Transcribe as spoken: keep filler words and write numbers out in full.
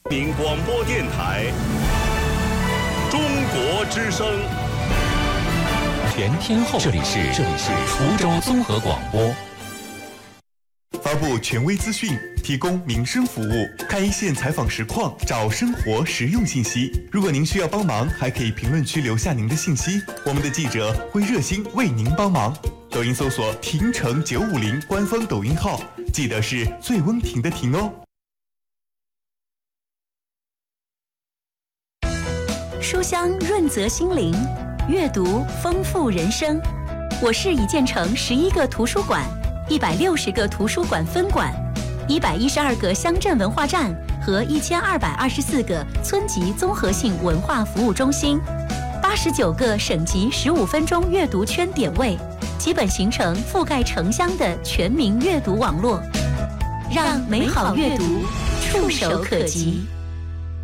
民广播电台中国之声。 全天候，这里是这里是福州综合广播。 发布权威资讯，提供民生服务，看一线采访实况，找生活实用信息。如果您需要帮忙，还可以评论区留下您的信息，我们的记者会热心为您帮忙。抖音搜索亭城九五零官方抖音号，记得是醉翁亭的亭哦。 书香润泽心灵，阅读丰富人生。我市已建成十一个图书馆，一百六十个图书馆分馆，一百一十二个乡镇文化站和一千二百二十四个村级综合性文化服务中心，八十九个省级十五分钟阅读圈点位，基本形成覆盖城乡的全民阅读网络，让美好阅读触手可及。